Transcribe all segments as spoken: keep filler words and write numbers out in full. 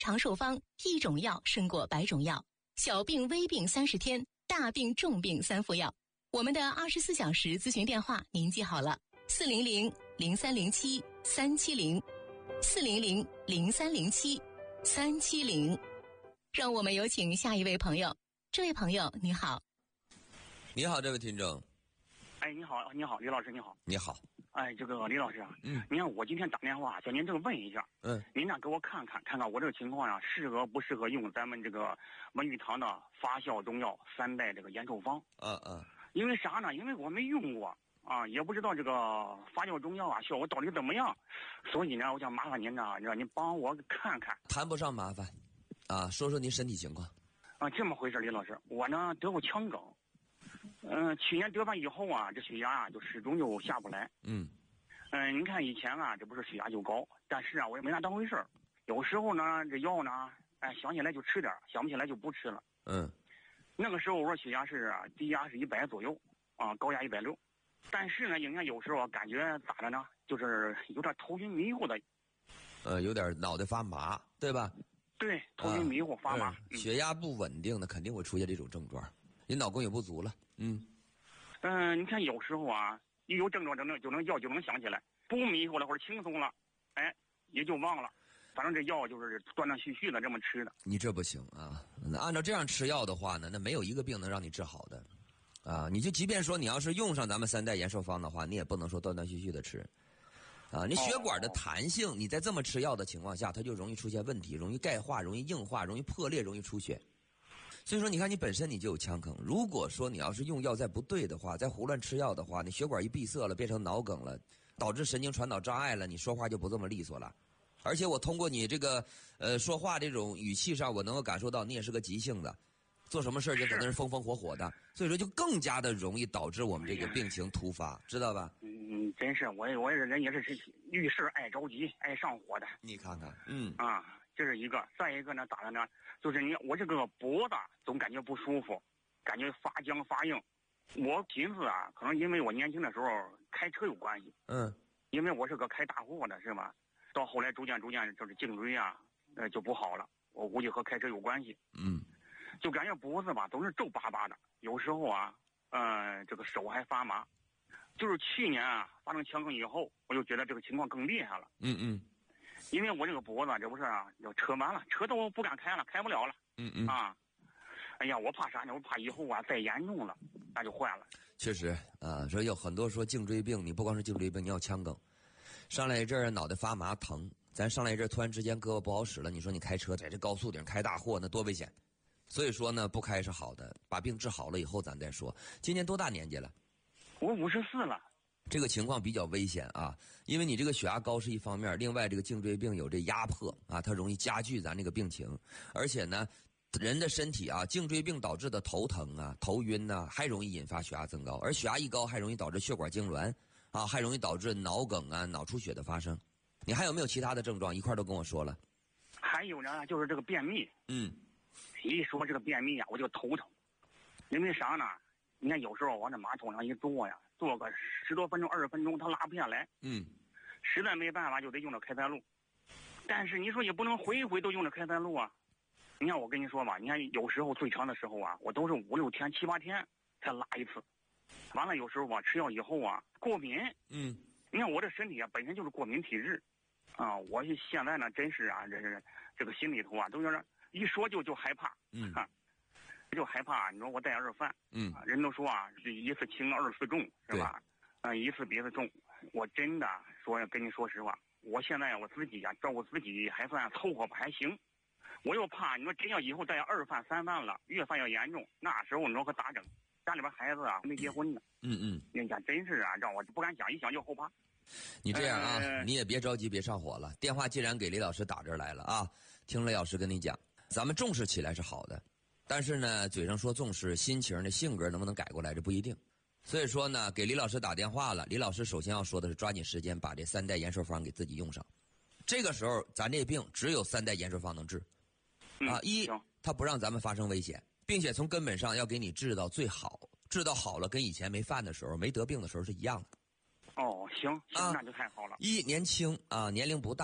长寿方一种药胜过百种药，小病微病三十天，大病重病三副药。我们的二十四小时咨询电话您记好了：四零零零三零七三七零，四零零零三零七三七零。让我们有请下一位朋友。这位朋友你好。 你好，这位听众。 哎，你好，你好，李老师，你好。 你好。 哎，这个李老师啊， 嗯， 你看我今天打电话叫您这个问一下， 嗯， 您呢给我看看，看看我这个情况呀、啊，适合不适合用咱们这个文玉堂的发酵中药三代这个延寿方？ 嗯嗯。 因为啥呢？因为我没用过啊，也不知道这个发酵中药啊效果到底怎么样，所以呢，我想麻烦您呢，让您帮我看看。 谈不上麻烦，啊，说说您身体情况。 啊，这么回事，李老师，我呢得过腔梗，嗯、呃，去年得完以后啊，这血压啊就始终就下不来。 嗯。 嗯、呃，您看以前啊，这不是血压就高，但是啊，我也没拿当回事儿。有时候呢，这药呢，哎，想起来就吃点，想不起来就不吃了。 嗯。 那个时候我说血压是啊，低压是一百左右，啊，高压一百六。但是呢，应该有时候感觉咋的呢？就是有点头晕迷糊的。 呃，有点脑袋发麻，对吧？ 对，头晕迷糊、啊、发麻、 嗯。血压不稳定的肯定会出现这种症状，你脑供也不足了。嗯。 嗯、呃，你看有时候啊。一有症状就能就能药就能想起来，不迷糊了或者轻松了，哎，也就忘了。反正这药就是断断续续的这么吃的。 你这不行啊！按照这样吃药的话呢，那没有一个病能让你治好的，啊！你就即便说你要是用上咱们三代延寿方的话，你也不能说断断续续的吃，啊！你血管的弹性，哦、你在这么吃药的情况下，它就容易出现问题，容易钙化，容易硬化，容易破裂，容易出血。所以说，你看你本身你就有腔梗，如果说你要是用药再不对的话，再胡乱吃药的话，你血管一闭塞了，变成脑梗了，导致神经传导障碍了，你说话就不这么利索了。而且我通过你这个呃说话这种语气上，我能够感受到你也是个急性子，做什么事就可能是风风火火的，所以说就更加的容易导致我们这个病情突发，知道吧？ 嗯，真是，我我人也是遇事爱着急、爱上火的。 你看看，嗯啊。这是一个，再一个呢，咋的呢？就是你我这个脖子总感觉不舒服，感觉发僵发硬。我寻思啊，可能因为我年轻的时候开车有关系， 嗯， 因为我是个开大货的，是吧？到后来逐渐逐渐就是颈椎啊，呃就不好了。我估计和开车有关系， 嗯， 就感觉脖子吧总是皱巴巴的，有时候啊，呃，这个手还发麻。就是去年啊发生腔梗以后，我就觉得这个情况更厉害了。 嗯嗯。 因为我这个脖子这不是啊，要车完了，车都不敢开了，开不了了。 嗯嗯啊，哎呀，我怕啥呢？我怕以后啊再严重了，那就坏了。 确实啊，说有很多说颈椎病，你不光是颈椎病，你要腔梗，上来一阵儿脑袋发麻疼，咱上来一阵儿突然之间胳膊不好使了，你说你开车在这高速顶开大货，那多危险。所以说呢，不开是好的，把病治好了以后咱再说。今年多大年纪了？ 我五十四了。 这个情况比较危险啊，因为你这个血压高是一方面，另外这个颈椎病有这压迫啊，它容易加剧咱这个病情，而且呢，人的身体啊，颈椎病导致的头疼啊、头晕呐、啊，还容易引发血压增高，而血压一高还容易导致血管痉挛啊，还容易导致脑梗啊、脑出血的发生。你还有没有其他的症状？一块都跟我说了。 还有呢，就是这个便秘。 嗯， 一说这个便秘呀、啊，我就头疼，因为啥呢？你看有时候往这马桶上一坐呀。坐个十多分钟、二十分钟，他拉不下来。 嗯， 实在没办法，就得用着开塞露。但是你说也不能回回都用着开塞露啊。你看我跟你说吧，你看有时候最长的时候啊，我都是五六天、七八天才拉一次。完了有时候吧，吃药以后啊，过敏。 嗯， 你看我这身体啊，本身就是过敏体质啊。我现在呢，真是啊，这是这个心里头啊，都有点一说就就害怕。 嗯。 哈就害怕，你说我带二饭， 嗯， 人都说啊，这一次轻二次重，是吧？嗯，一次比一次重。我真的说跟你说实话，我现在我自己啊，照顾自己还算凑合吧，还行。我又怕你说真要以后带二饭三饭了，越犯越严重，那时候你说可咋整？家里边孩子啊没结婚呢。 嗯嗯， 人家真是啊，让我不敢想，一想就后怕。 你这样啊，呃、你也别着急，别上火了。电话既然给李老师打这儿来了啊，听雷老师跟你讲，咱们重视起来是好的。但是呢，嘴上说重视，心情的性格能不能改过来，这不一定。所以说呢，给李老师打电话了，李老师首先要说的是抓紧时间把这三代延寿方给自己用上。这个时候，咱这病只有三代延寿方能治。啊，一，它不让咱们发生危险，并且从根本上要给你治到最好，治到好了，跟以前没犯的时候、没得病的时候是一样的。 哦，行行，那就太好了。 一，年轻啊，年龄不大。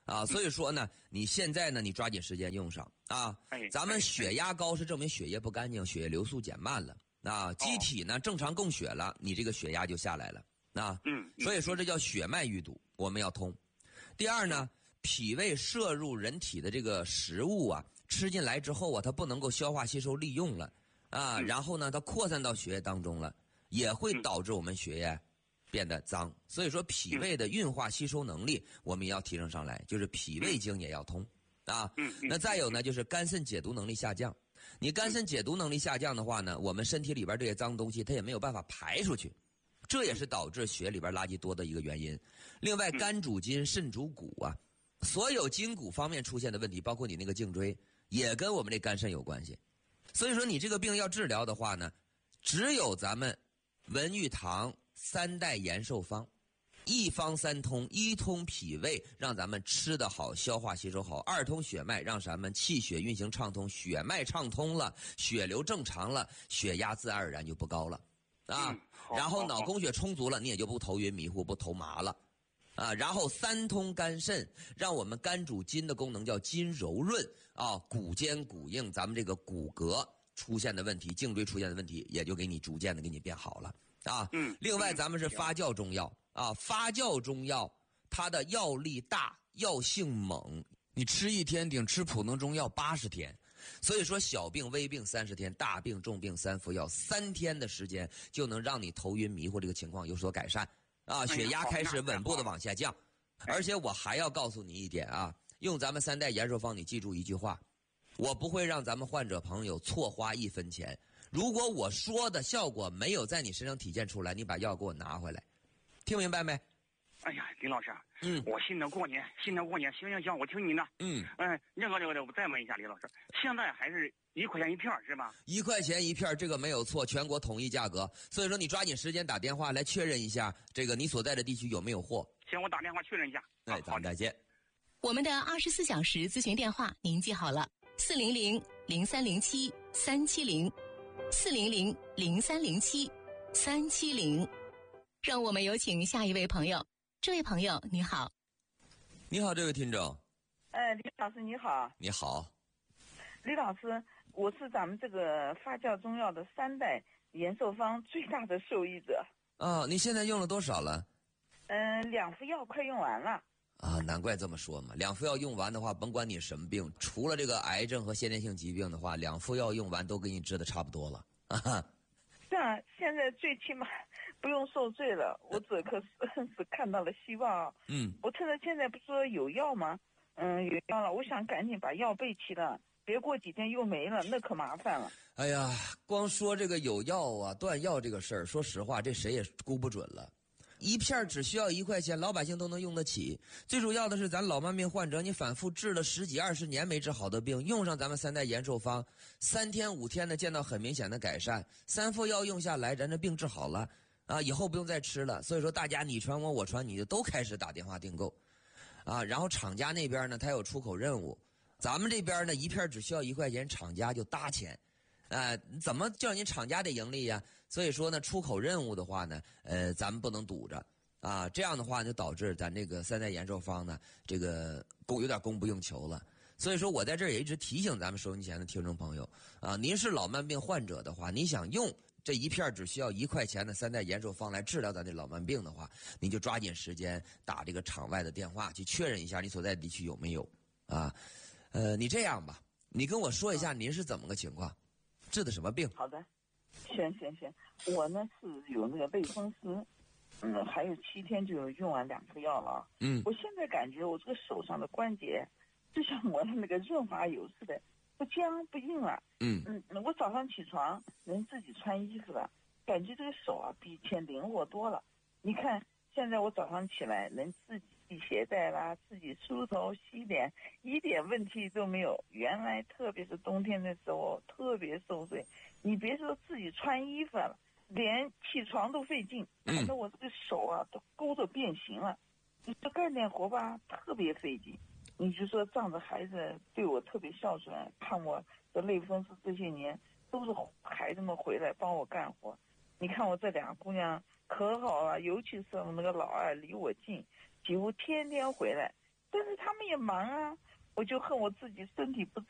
啊，所以说呢，你现在呢，你抓紧时间用上啊。 哎， 咱们血压高是证明血液不干净，血液流速减慢了啊。机体呢正常供血了，你这个血压就下来了啊。 嗯， 所以说这叫血脉淤堵，我们要通。第二呢，脾胃摄入人体的这个食物啊，吃进来之后啊，它不能够消化吸收利用了啊，然后呢，它扩散到血液当中了，也会导致我们血液变得脏。所以说脾胃的运化吸收能力我们也要提升上来，就是脾胃经也要通啊。那再有呢，就是肝肾解毒能力下降。你肝肾解毒能力下降的话呢，我们身体里边这些脏东西它也没有办法排出去，这也是导致血里边垃圾多的一个原因。另外，肝主筋，肾主骨啊，所有筋骨方面出现的问题，包括你那个颈椎，也跟我们这肝肾有关系。所以说，你这个病要治疗的话呢，只有咱们文玉堂三代延寿方，一方三通：一通脾胃，让咱们吃得好，消化吸收好；二通血脉，让咱们气血运行畅通，血脉畅通了，血流正常了，血压自然而然就不高了啊。 嗯、 然后脑供血充足了，你也就不头晕迷糊，不头麻了。啊，然后三通肝肾，让我们肝主筋的功能叫筋柔润啊，骨坚骨硬，咱们这个骨骼出现的问题，颈椎出现的问题，也就给你逐渐的给你变好了啊。 嗯。 另外，咱们是发酵中药啊，发酵中药它的药力大，药性猛，你吃一天顶吃普通中药八十天。所以说，小病微病三十天，大病重病三服药，三天的时间就能让你头晕迷糊这个情况有所改善。啊，血压开始稳步的往下降，而且我还要告诉你一点啊，用咱们三代延寿方，你记住一句话，我不会让咱们患者朋友错花一分钱。如果我说的效果没有在你身上体现出来，你把药给我拿回来，听明白没？ 哎呀，李老师， 嗯， 我新的过年，新的过年，行行行，我听你的。 嗯， 嗯，那个那个，我再问一下李老师，现在还是一块钱一片是吧？ 一块钱一片，这个没有错，全国统一价格。所以说，你抓紧时间打电话来确认一下，这个你所在的地区有没有货。 行，我打电话确认一下。 哎，咱们再见。 我们的二十四小时咨询电话您记好了：四零零零三零七三七零，四零零零三零七三七零。让我们有请下一位朋友。这位朋友你好。 你好，这位听众。 哎，李老师你好。 你好。 李老师，我是咱们这个发酵中药的三代延寿方最大的受益者。 啊，你现在用了多少了？ 嗯、呃，两副药快用完了。 啊，难怪这么说嘛！两副药用完的话，甭管你什么病，除了这个癌症和先天性疾病的话，两副药用完都给你治的差不多了。啊哈。 这样，现在最起码不用受罪了，我这可是是看到了希望。 嗯。 我趁着现在不是说有药吗？嗯，有药了，我想赶紧把药备齐了，别过几天又没了，那可麻烦了。 哎呀，光说这个有药啊、断药这个事儿，说实话，这谁也估不准了。一片只需要一块钱，老百姓都能用得起。最主要的是，咱老慢病患者，你反复治了十几二十年没治好的病，用上咱们三代延寿方，三天五天的见到很明显的改善，三副药用下来，咱这病治好了啊，以后不用再吃了。所以说，大家你传我，我传你，就都开始打电话订购啊。然后厂家那边呢，他有出口任务，咱们这边呢，一片只需要一块钱，厂家就搭钱。呃，怎么叫你厂家得盈利呀？所以说呢，出口任务的话呢，呃，咱们不能堵着啊。这样的话就导致咱这个三代延寿方呢，这个供有点供不应求了。所以说我在这儿也一直提醒咱们收音机前的听众朋友啊，您是老慢病患者的话，你想用这一片只需要一块钱的三代延寿方来治疗咱这老慢病的话，你就抓紧时间打这个厂外的电话去确认一下你所在地区有没有啊。呃，你这样吧，你跟我说一下您是怎么个情况？治的什么病？ 好的，行行行，我呢是有那个类风湿，嗯，还有七天就用完两副药了。 嗯， 我现在感觉我这个手上的关节就像抹了那个润滑油似的，不僵不硬了。 嗯嗯，我早上起床能自己穿衣服了，感觉这个手啊比以前灵活多了。你看，现在我早上起来能自己系鞋带啦，自己梳头洗脸，一点问题都没有。原来特别是冬天的时候特别受罪，你别说自己穿衣服了，连起床都费劲，搞得我这个手啊都勾着变形了。你说干点活吧特别费劲，你就说仗着孩子对我特别孝顺，看我的类风湿这些年都是孩子们回来帮我干活。你看我这两个姑娘可好了，尤其是我那个老二离我近，几乎天天回来， 但是他们也忙啊，我就恨我自己身体不